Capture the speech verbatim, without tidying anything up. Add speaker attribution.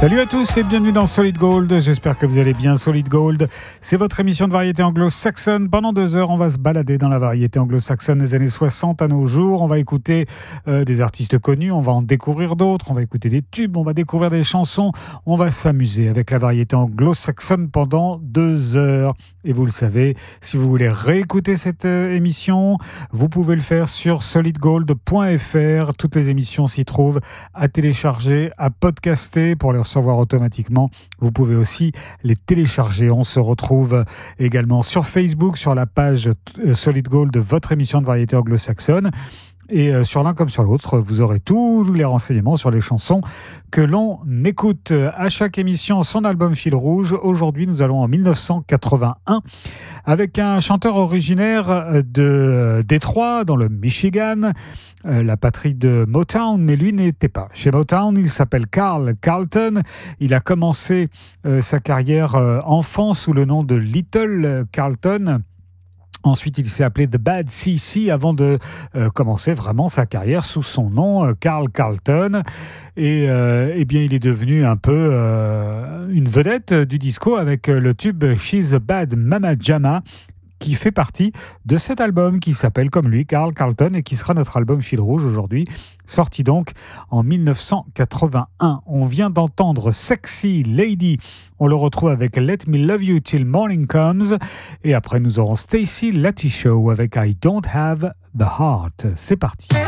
Speaker 1: Salut à tous et bienvenue dans Solid Gold. J'espère que vous allez bien. Solid Gold, c'est votre émission de variété anglo-saxonne. Pendant deux heures, on va se balader dans la variété anglo-saxonne des années soixante à nos jours. On va écouter euh, des artistes connus, on va en découvrir d'autres, on va écouter des tubes, on va découvrir des chansons. On va s'amuser avec la variété anglo-saxonne pendant deux heures. Et vous le savez, si vous voulez réécouter cette euh, émission, vous pouvez le faire sur solid gold point f r. Toutes les émissions s'y trouvent, à télécharger, à podcaster pour les recevoir automatiquement. Vous pouvez aussi les télécharger. On se retrouve également sur Facebook, sur la page euh, Solid Gold de votre émission de variété anglo-saxonne. Et euh, sur l'un comme sur l'autre, vous aurez tous les renseignements sur les chansons que l'on écoute. À chaque émission, son album fil rouge. Aujourd'hui, nous allons en dix-neuf cent quatre-vingt-un avec un chanteur originaire de Détroit, dans le Michigan, euh, la patrie de Motown, mais lui n'était pas chez Motown. Il s'appelle Carl Carlton. Il a commencé euh, sa carrière euh, enfant sous le nom de Little Carlton. Ensuite, il s'est appelé The Bad C C avant de euh, commencer vraiment sa carrière sous son nom, euh, Carl Carlton. Et euh, eh bien, il est devenu un peu euh, une vedette du disco avec euh, le tube She's a Bad Mama Jamma, qui fait partie de cet album qui s'appelle comme lui, Carl Carlton, et qui sera notre album fil rouge aujourd'hui, sorti donc en dix-neuf cent quatre-vingt-un. On vient d'entendre Sexy Lady, on le retrouve avec Let Me Love You Till Morning Comes, et après nous aurons Stacy Lattichow avec I Don't Have the Heart. C'est parti.